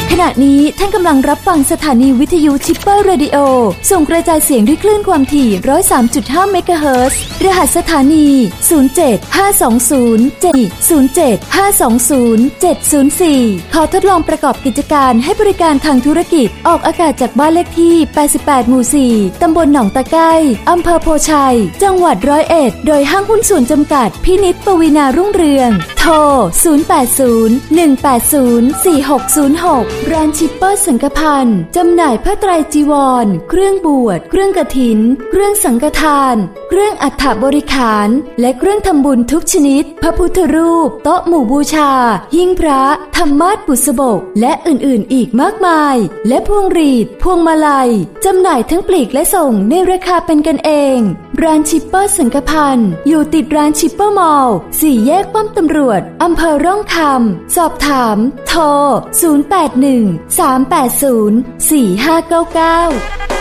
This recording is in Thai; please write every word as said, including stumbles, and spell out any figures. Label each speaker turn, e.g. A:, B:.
A: ขณะนี้ท่านกำลังรับฟังสถานีวิทยุชิปเปอร์เรดิโอส่งกระจายเสียงด้วยคลื่นความถี่ หนึ่งร้อยสามจุดห้า เมกะเฮิรตซ์รหัสสถานี ศูนย์ เจ็ด ห้า สอง ศูนย์ เจ็ด ศูนย์ เจ็ด ห้า สอง ศูนย์ เจ็ด ศูนย์ สี่ ขอทดลองประกอบกิจการให้บริการทางธุรกิจออกอากาศจากบ้านเลขที่ แปดสิบแปด หมู่ สี่ ตำบลหนองตะไคร้อำเภอโพชัยจังหวัดร้อยเอ็ดโดยห้างหุ้นส่วนจำกัดพินิจปวีณารุ่งเรืองโทร ศูนย์ แปด ศูนย์ หนึ่ง แปด ศูนย์ สี่ หก ศูนย์ หก ร้านชิปเปอร์สังฆพันธ์จำหน่ายผ้าไตรจีวรเครื่องบวชเครื่องกฐินเครื่องสังฆทานเครื่องอัฐบริขารและเครื่องทำบุญทุกชนิดพระพุทธรูปโต๊ะหมู่บูชาหิ้งพระธรรมาสน์บุษบกและอื่นๆอีกมากมายและพวงหรีดพวงมาลัยจำหน่ายทั้งปลีกและส่งในราคาเป็นกันเองร้านชิปเปอร์สังฆพันธ์อยู่ติดร้านชิปเปอร์มอลล์สี่แยกป้อมตำรวจอำเภอร่องคำสอบถามโทรศูนย์ แปด หนึ่ง สาม แปด ศูนย์ สี่ ห้า เก้า เก้า